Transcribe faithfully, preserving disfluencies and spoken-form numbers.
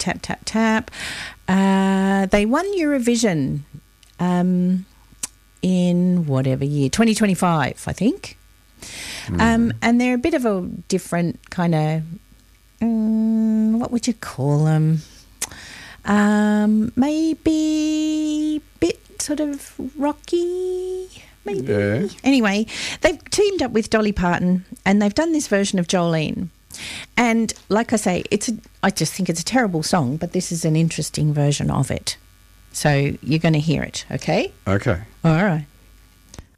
tap, tap, tap. Uh, they won Eurovision um, in whatever year, twenty twenty-five, I think. Mm. Um, and they're a bit of a different kind of, um, what would you call them? Um, maybe a bit sort of rocky, maybe. Yeah. Anyway, they've teamed up with Dolly Parton and they've done this version of Jolene. And like I say, it's a, I just think it's a terrible song, but this is an interesting version of it. So you're going to hear it, okay? Okay. All right.